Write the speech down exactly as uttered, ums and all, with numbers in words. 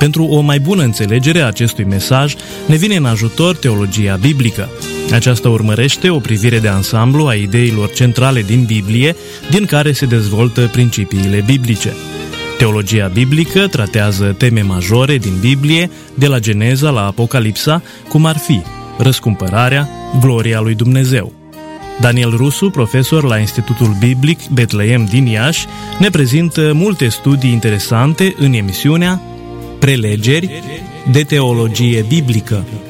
Pentru o mai bună înțelegere a acestui mesaj, ne vine în ajutor teologia biblică. Aceasta urmărește o privire de ansamblu a ideilor centrale din Biblie, din care se dezvoltă principiile biblice. Teologia biblică tratează teme majore din Biblie, de la Geneza la Apocalipsa, cum ar fi răscumpărarea, gloria lui Dumnezeu. Daniel Rusu, profesor la Institutul Biblic Betleem din Iași, ne prezintă multe studii interesante în emisiunea Prelegeri de teologie biblică.